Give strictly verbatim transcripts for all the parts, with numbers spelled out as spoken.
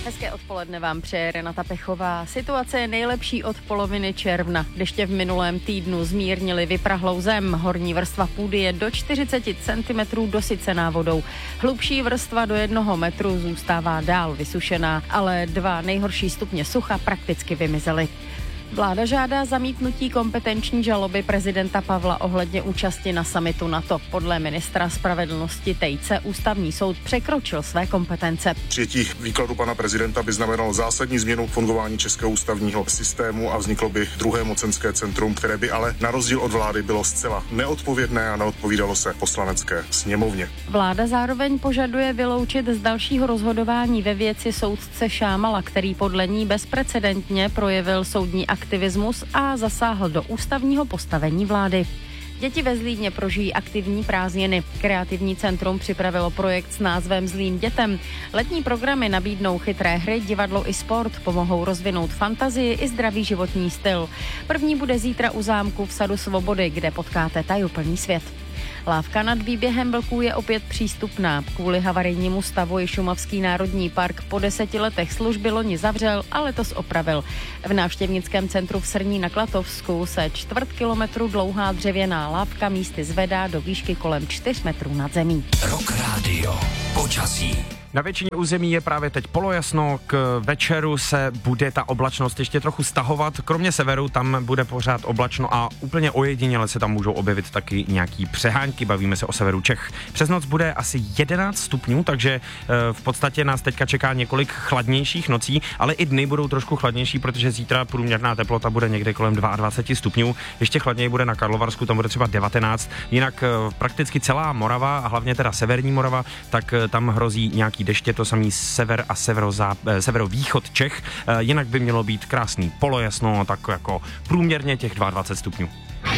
Hezké odpoledne vám přeje Renata Pechová. Situace je nejlepší od poloviny června. Deště v minulém týdnu zmírnily vyprahlou zem. Horní vrstva půdy je do čtyřicet centimetrů dosycená vodou. Hlubší vrstva do jednoho metru zůstává dál vysušená, ale dva nejhorší stupně sucha prakticky vymizely. Vláda žádá zamítnutí kompetenční žaloby prezidenta Pavla ohledně účasti na summitu NATO. Podle ministra spravedlnosti Tejce ústavní soud překročil své kompetence. Přijetí výkladu pana prezidenta by znamenalo zásadní změnu fungování českého ústavního systému a vzniklo by druhé mocenské centrum, které by ale na rozdíl od vlády bylo zcela neodpovědné a neodpovídalo se poslanecké sněmovně. Vláda zároveň požaduje vyloučit z dalšího rozhodování ve věci soudce Šámala, který podle ní bezprecedentně projevil soudní aktivismus a zasáhl do ústavního postavení vlády. Děti ve Zlíně prožijí aktivní prázdniny. Kreativní centrum připravilo projekt s názvem Zlín dětem. Letní programy nabídnou chytré hry, divadlo i sport, pomohou rozvinout fantazii i zdravý životní styl. První bude zítra u zámku v Sadu Svobody, kde potkáte tajuplný svět. Lávka nad výběhem vlků je opět přístupná. Kvůli havarijnímu stavu ji Šumavský národní park po deseti letech služby loni zavřel a letos opravil. V návštěvnickém centru v Srní na Klatovsku se čtvrt kilometru dlouhá dřevěná lávka místy zvedá do výšky kolem čtyř metrů nad zemí. Rock Radio. Počasí. Na většině území je právě teď polojasno, k večeru se bude ta oblačnost ještě trochu stahovat, kromě severu tam bude pořád oblačno a úplně ojediněle se tam můžou objevit taky nějaký přehánky, bavíme se o severu Čech. Přes noc bude asi jedenáct stupňů, takže v podstatě nás teďka čeká několik chladnějších nocí, ale i dny budou trošku chladnější, protože zítra průměrná teplota bude někde kolem dvacet dva stupňů, ještě chladněji bude na Karlovarsku, tam bude třeba devatenáct, jinak prakticky celá Morava a hlavně teda severní Morava, tak tam hrozí nějaký deště, to samý sever a severozáp- severovýchod Čech, jinak by mělo být krásný polojasno, tak jako průměrně těch dvacet dva stupňů.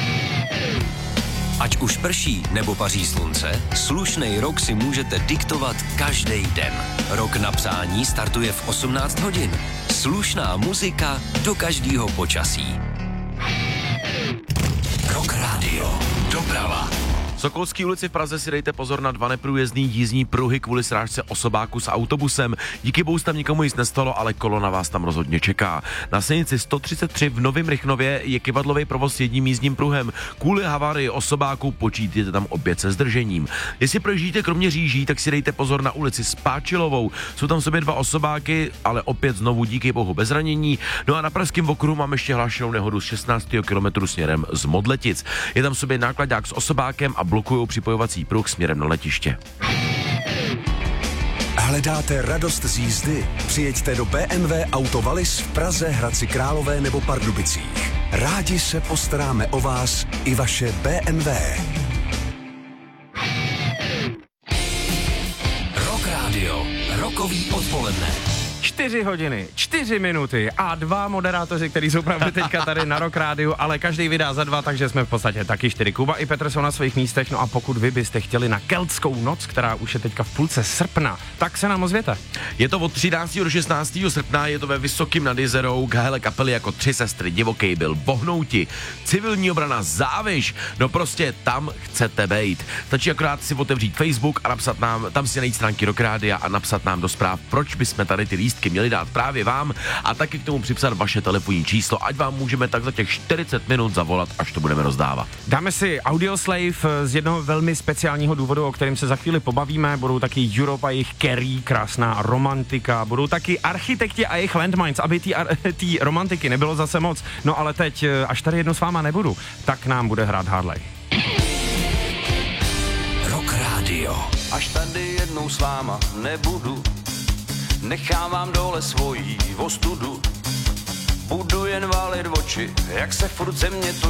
Ať už prší nebo paří slunce, slušnej rok si můžete diktovat každý den. Rok na psání startuje v osmnáct hodin. Slušná muzika do každého počasí. Rock Radio. Doprava. V Sokolské ulici v Praze si dejte pozor na dva neprůjezdný jízdní pruhy kvůli srážce osobáku s autobusem. Díky bohu tam nikomu nic nestalo, ale kolona vás tam rozhodně čeká. Na silnici sto třicet tři v Novém Rychnově je kyvadlový provoz s jedním jízdním pruhem. Kvůli havárii osobáku počítejte tam opět se zdržením. Jestli projíždíte kromě Říží, tak si dejte pozor na ulici Spáčilovou. Jsou tam sobě dva osobáky, ale opět znovu díky bohu bez zranění. No a na Pražském okruhu mám ještě hlášenou nehodu z šestnáctého kilometru směrem z Modletic. Je tam sobě nákladák s osobákem a blokují připojovací pruh směrem na letiště. Hledáte radost z jízdy? Přijeďte do bé em vé Auto Wallis v Praze, Hradci Králové nebo Pardubicích. Rádi se postaráme o vás i vaše bé em vé. Rock Radio. Rokový odpoledne. Čtyři hodiny, čtyři minuty a dva moderátoři, kteří jsou právě teďka tady na Rock Rádiu, ale každý vydá za dva, takže jsme v podstatě taky čtyři. Kuba i Petr jsou na svých místech, no a pokud vy byste chtěli na keltskou noc, která už je teďka v půlce srpna, tak se nám ozvěte. Je to od třináctého do šestnáctého srpna, je to ve Vysokým nad Jizerou, hele kapely jako Tři sestry, Divokej byl, Bohnouti, Civilní obrana, Záviš, no prostě tam chcete bejt. Stačí akorát si otevřít Facebook a napsat nám, tam si najít stránky Rock Rádia a napsat nám do zpráv, proč bychom tady ty lístky měli dát právě vám a taky k tomu připsat vaše telefonní číslo, ať vám můžeme tak za těch čtyřicet minut zavolat, až to budeme rozdávat. Dáme si Audioslave z jednoho velmi speciálního důvodu, o kterém se za chvíli pobavíme. Budou taky Europe a jejich Kerry, krásná romantika. Budou taky Architekti a jejich Landmines, aby té romantiky nebylo zase moc. No ale teď, až tady jedno s váma nebudu, tak nám bude hrát Harley. Rock Radio. Až tady jednou s váma nebudu, nechávám dole svojí ostudu. Budu jen válit oči, jak se furt ze mě to